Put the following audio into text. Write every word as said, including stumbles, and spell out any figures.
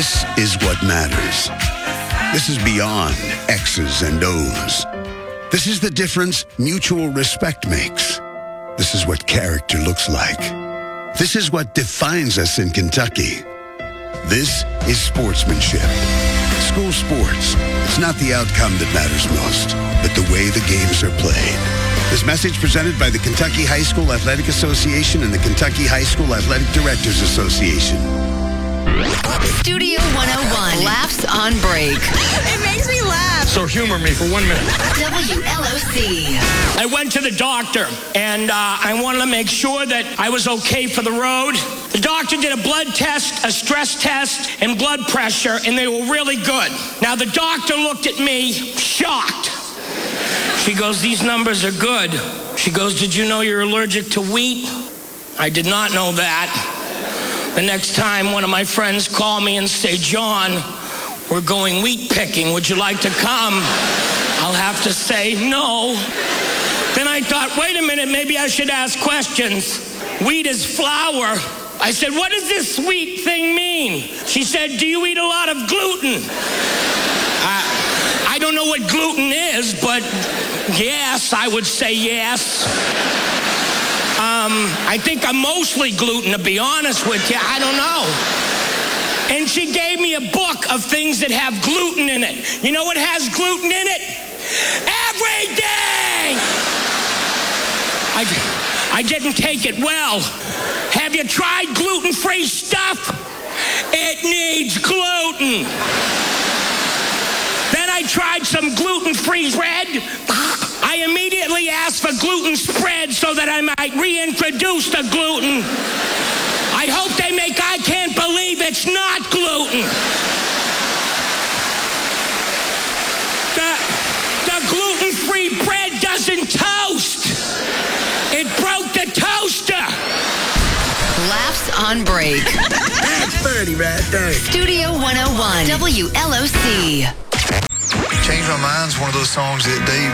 This is what matters. This is beyond X's and O's. This is the difference mutual respect makes. This is what character looks like. This is what defines us in Kentucky. This is sportsmanship. School sports. It's not the outcome that matters most, but the way the games are played. This message presented by the Kentucky High School Athletic Association and the Kentucky High School Athletic Directors Association. Studio one oh one. Laughs on break. It makes me laugh. So humor me for one minute. W L O C. I went to the doctor, and uh, I wanted to make sure that I was okay for the road. The doctor did a blood test, a stress test, and blood pressure, and they were really good. Now, the doctor looked at me, shocked. She goes, these numbers are good. She goes, did you know you're allergic to wheat? I did not know that. The next time one of my friends call me and say, John, we're going wheat picking. Would you like to come? I'll have to say no. Then I thought, wait a minute, maybe I should ask questions. Wheat is flour. I said, what does this wheat thing mean? She said, do you eat a lot of gluten? I, I don't know what gluten is, but yes, I would say yes. Um, I think I'm mostly gluten, to be honest with you. I don't know. And she gave me a book of things that have gluten in it. You know what has gluten in it? Everything! I, I didn't take it well. Have you tried gluten-free stuff? It needs gluten. Then I tried some gluten-free bread. I immediately asked for gluten spread so that I might reintroduce the gluten. I hope they make I can't believe it's not gluten. The, the gluten-free bread doesn't toast. It broke the toaster. Laughs on break. That's funny right there. Studio one oh one. W L O C. Change My Mind's one of those songs that they